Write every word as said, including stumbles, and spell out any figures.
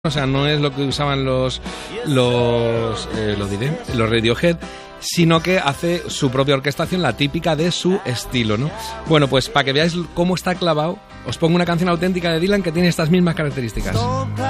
O sea, no es lo que usaban los los eh, lo diré, los Radiohead, sino que hace su propia orquestación, la típica de su estilo, ¿no? Bueno, pues para que veáis cómo está clavado, os pongo una canción auténtica de Dylan que tiene estas mismas características.